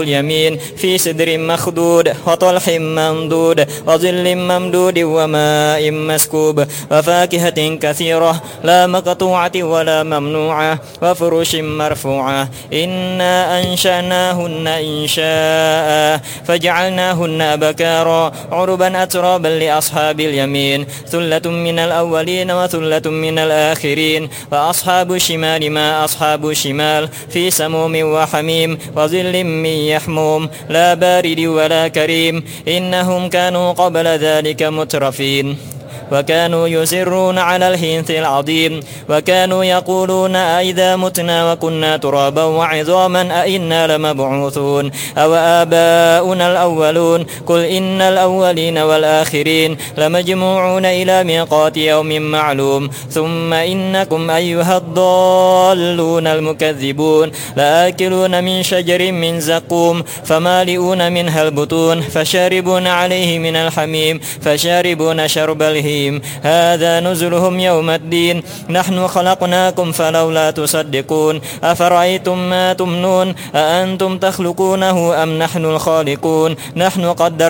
اليمين في سدر مخدود وطلح ممدود وظل ممدود وماء مسكوب وفاكهة كثيرة لا مقطوعة ولا ممنوعة وفرش مرفوعة إنا أنشأناهن إنشاء فجعلناهن أبكارا عربا أترابا لأصحاب اليمين ثلة من الأولين وثلة من الآخرين وأصحاب الشمال ما أصحاب الشمال في سموم وحميم وظل من يحموم لا بارد ولا كريم إنهم كانوا قبل ذلك مترفين وكانوا يسرون على الحنث العظيم وكانوا يقولون أئذا متنا وكنا ترابا وعظاما أئنا لمبعوثون أو آباؤنا الأولون قل إن الأولين والآخرين لمجموعون إلى ميقات يوم معلوم ثم إنكم أيها الضالون المكذبون لآكلون من شجر من زقوم فمالئون منها البطون فشاربون عليه من الحميم فشاربون شرب الهيم هذا نزلهم يوم الدين نحن خلقناكم فلولا تصدقون أفرأيتم ما تمنون أأنتم تخلقونه أم نحن الخالقون نحن قدرنا